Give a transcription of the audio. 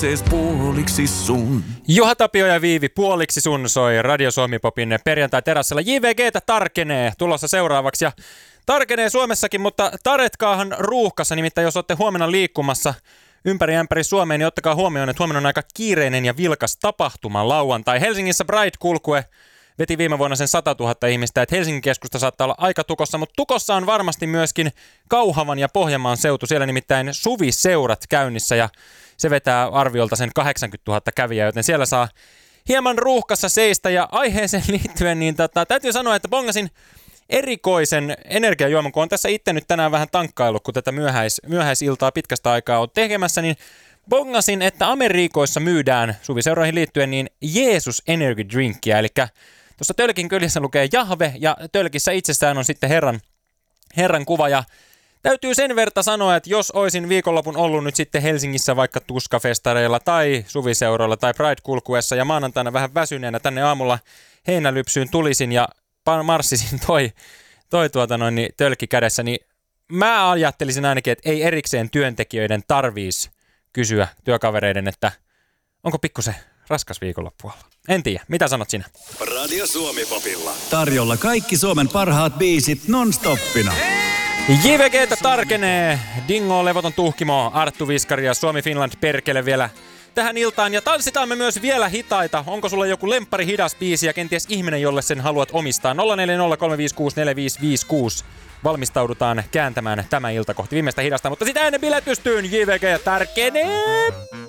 Puoliksi sun. Juha Tapio ja Viivi, puoliksi sun soi Radio Suomi Popin perjantai-terassilla. JVG:tä tarkenee tulossa seuraavaksi ja tarkenee Suomessakin, mutta taretkaahan ruuhkassa. Nimittäin jos olette huomenna liikkumassa ympäri Suomeen, niin ottakaa huomioon, että huomenna on aika kiireinen ja vilkas tapahtuma lauantai. Helsingissä Pride-kulkue veti viime vuonna sen 100 000 ihmistä, että Helsingin keskusta saattaa olla aika tukossa, mutta tukossa on varmasti myöskin Kauhavan ja Pohjanmaan seutu. Siellä nimittäin suviseurat käynnissä ja se vetää arviolta sen 80 000 kävijää, joten siellä saa hieman ruuhkassa seistä. Ja aiheeseen liittyen, niin täytyy sanoa, että bongasin erikoisen energiajuoman, kun on tässä itse nyt tänään vähän tankkaillut, kun tätä myöhäisiltaa pitkästä aikaa on tekemässä, niin bongasin, että Amerikoissa myydään suviseuroihin liittyen niin Jeesus Energy Drinkia, eli tuossa tölkin kyljessä lukee Jahve ja tölkissä itsessään on sitten Herran kuva ja täytyy sen verta sanoa, että jos olisin viikonlopun ollut nyt sitten Helsingissä vaikka tuskafestareilla tai suviseuroilla tai Pride-kulkuessa ja maanantaina vähän väsyneenä tänne aamulla heinälypsyyn tulisin ja marssisin niin tölkki kädessä, niin mä ajattelisin ainakin, että ei erikseen työntekijöiden tarvitsisi kysyä työkavereiden, että onko pikkusen raskas viikonloppu. En tiedä. Mitä sanot sinä? Radio Suomi Popilla. Tarjolla kaikki Suomen parhaat biisit non-stoppina. JVG:tä tarkenee. Dingo, Levoton Tuhkimo, Arttu Viskari ja Suomi Finland perkele vielä tähän iltaan. Ja tanssitaan me myös vielä hitaita. Onko sulla joku lemppari hidas biisi ja kenties ihminen, jolle sen haluat omistaa? 0403564556. Valmistaudutaan kääntämään tämä ilta kohti viimeistä hidasta. Mutta sitä ennen biletystyyn JVG tarkenee.